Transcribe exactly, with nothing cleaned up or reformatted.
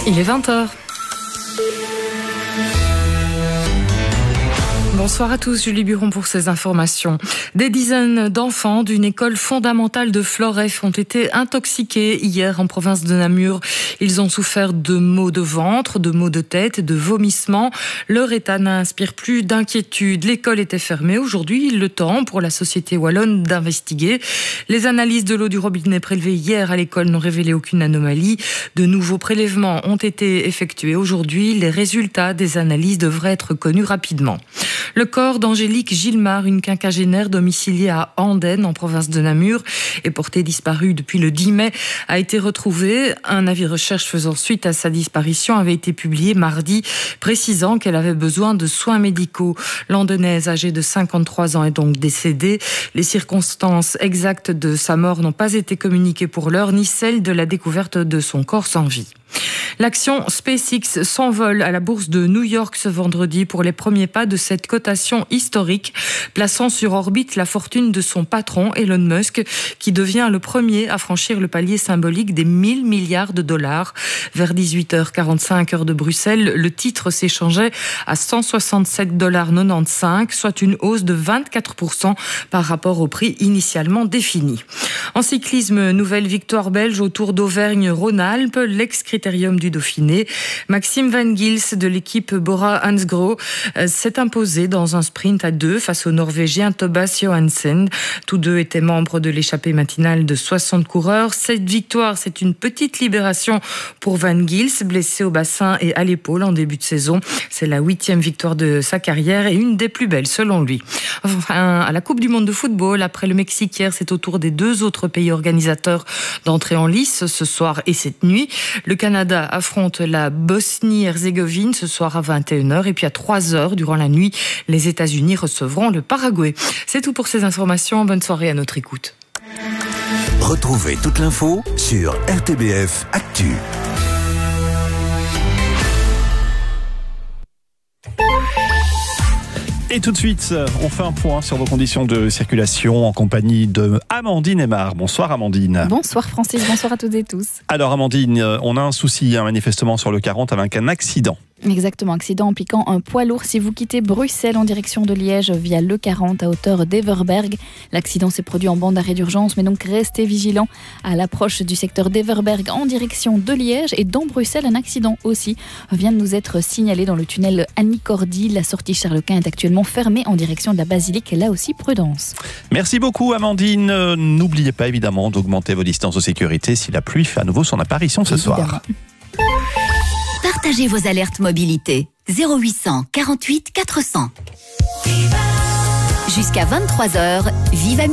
Il est vingt heures. Bonsoir à tous, Julie Buron pour ces informations. Des dizaines d'enfants d'une école fondamentale de Floreffe ont été intoxiqués hier en province de Namur. Ils ont souffert de maux de ventre, de maux de tête, de vomissements. Leur état n'inspire plus d'inquiétude. L'école était fermée. Aujourd'hui, le temps pour la société wallonne d'investiguer. Les analyses de l'eau du robinet prélevées hier à l'école n'ont révélé aucune anomalie. De nouveaux prélèvements ont été effectués aujourd'hui. Les résultats des analyses devraient être connus rapidement. Le corps d'Angélique Gilmar, une quinquagénaire domiciliée à Andenne, en province de Namur, et portée disparue depuis le dix mai, a été retrouvé. Un avis de recherche faisant suite à sa disparition avait été publié mardi, précisant qu'elle avait besoin de soins médicaux. L'Andennaise, âgée de cinquante-trois ans, est donc décédée. Les circonstances exactes de sa mort n'ont pas été communiquées pour l'heure, ni celles de la découverte de son corps sans vie. L'action SpaceX s'envole à la bourse de New York ce vendredi pour les premiers pas de cette cotation historique, plaçant sur orbite la fortune de son patron Elon Musk, qui devient le premier à franchir le palier symbolique des mille milliards de dollars. Vers dix-huit heures quarante-cinq heure de Bruxelles, le titre s'échangeait à cent soixante-sept dollars quatre-vingt-quinze, soit une hausse de vingt-quatre pour cent par rapport au prix initialement défini. En cyclisme, nouvelle victoire belge au Tour d'Auvergne-Rhône-Alpes, l'ex-critérium du Dauphiné. Maxime Van Gils de l'équipe Bora-Hansgrohe s'est imposé dans un sprint à deux face au Norvégien Tobias Johansen. Tous deux étaient membres de l'échappée matinale de soixante coureurs. Cette victoire, c'est une petite libération pour Van Gils, blessé au bassin et à l'épaule en début de saison. C'est la huitième victoire de sa carrière et une des plus belles selon lui. Enfin, à la Coupe du monde de football, après le Mexique hier, c'est au tour des deux autres pays organisateurs d'entrer en lice ce soir et cette nuit. Le Canada affronte la Bosnie-Herzégovine ce soir à vingt et une heures et puis à trois heures durant la nuit, les États-Unis recevront le Paraguay. C'est tout pour ces informations. Bonne soirée à notre écoute. Retrouvez toute l'info sur R T B F Actu. Et tout de suite, on fait un point sur vos conditions de circulation en compagnie de Amandine Aymar. Bonsoir Amandine. Bonsoir Francis, bonsoir à toutes et tous. Alors Amandine, on a un souci hein, manifestement sur le quarante avec un accident. Exactement, accident impliquant un poids lourd. Si vous quittez Bruxelles en direction de Liège via le quarante à hauteur d'Everberg, l'accident s'est produit en bande d'arrêt d'urgence, mais donc restez vigilants à l'approche du secteur d'Everberg en direction de Liège. Et dans Bruxelles, un accident aussi vient de nous être signalé dans le tunnel Annie Cordy. La sortie Charles-Quint est actuellement fermée en direction de la basilique. Là aussi, prudence. Merci beaucoup Amandine. Euh, n'oubliez pas évidemment d'augmenter vos distances de sécurité si la pluie fait à nouveau son apparition ce évidemment. soir. Partagez vos alertes mobilité. zéro huit cent quarante-huit quatre cents. Jusqu'à vingt-trois heures, Viva